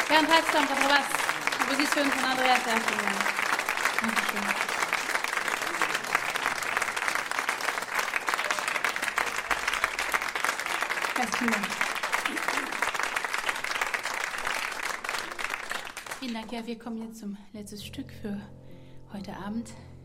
Bernd Heizkamp, Kontrabass. Komposition von Andreas Erfurter. Dankeschön. Besten Dank. Vielen Dank. Ja, wir kommen jetzt zum letzten Stück für heute Abend.